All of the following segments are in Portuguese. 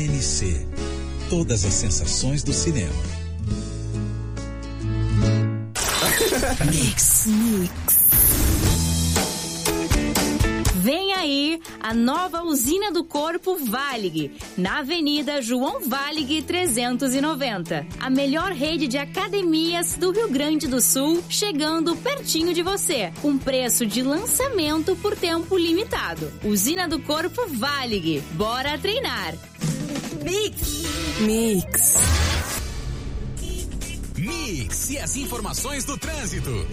MC. Todas as sensações do cinema. Mix. Vem aí a nova usina do corpo Valig, na Avenida João Valig 390. A melhor rede de academias do Rio Grande do Sul, chegando pertinho de você, com preço de lançamento por tempo limitado. Usina do corpo Valig. Bora treinar. Mix. Mix e as informações do trânsito.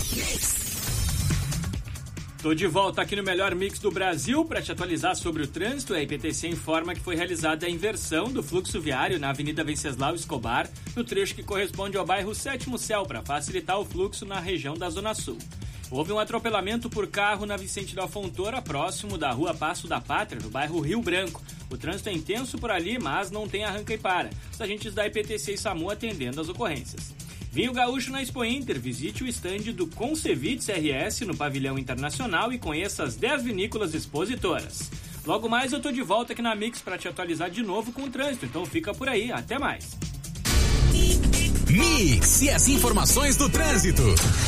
Tô de volta aqui no melhor mix do Brasil para te atualizar sobre o trânsito. A IPTC informa que foi realizada a inversão do fluxo viário na Avenida Venceslau Escobar, no trecho que corresponde ao bairro Sétimo Céu, para facilitar o fluxo na região da Zona Sul. Houve um atropelamento por carro na Vicente da Fontoura, próximo da Rua Passo da Pátria, no bairro Rio Branco. O trânsito é intenso por ali, mas não tem arranca e para. Os agentes da IPTC e SAMU atendendo as ocorrências. Vinho Gaúcho na Expo Inter. Visite o estande do Concevits RS no pavilhão internacional e conheça as 10 vinícolas expositoras. Logo mais eu tô de volta aqui na Mix para te atualizar de novo com o trânsito, então fica por aí. Até mais. Mix e as informações do trânsito.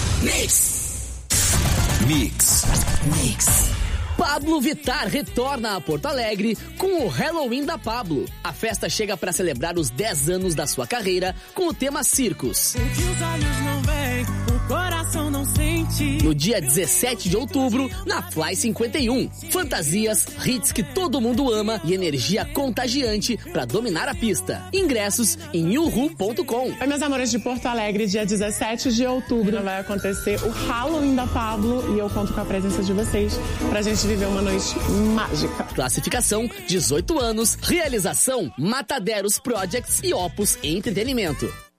Mix. Pablo Vittar retorna a Porto Alegre com o Halloween da Pablo. A festa chega para celebrar os 10 anos da sua carreira com o tema Circos. O que os olhos não veem, o coração não sente. No dia 17 de outubro, na Fly 51. Fantasias, hits que todo mundo ama e energia contagiante para dominar a pista. Ingressos em uhu.com. Oi, meus amores de Porto Alegre, dia 17 de outubro vai acontecer o Halloween da Pablo e eu conto com a presença de vocês pra gente viver uma noite mágica. Classificação 18 anos, realização Mataderos Projects e Opus Entretenimento.